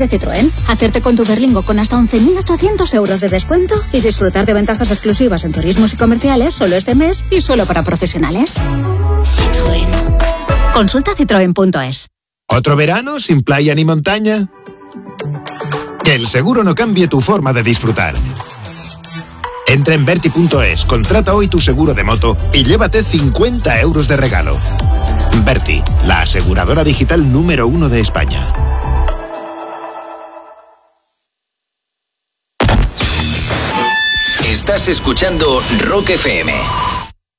de Citroën. Hacerte con tu Berlingo con hasta 11.800 euros de descuento y disfrutar de ventajas exclusivas en turismos y comerciales solo este mes y solo para profesionales. Citroën. Consulta citroen.es. ¿Otro verano sin playa ni montaña? Que el seguro no cambie tu forma de disfrutar. Entra en Verti.es, contrata hoy tu seguro de moto y llévate 50 euros de regalo. Verti, la aseguradora digital número 1 de España. Estás escuchando Rock FM.